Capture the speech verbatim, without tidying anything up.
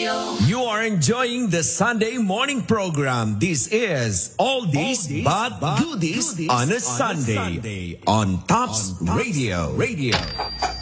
You are enjoying the Sunday morning program. This is All This But, but Goodies on a Sunday, Sunday on Tops Radio. Radio.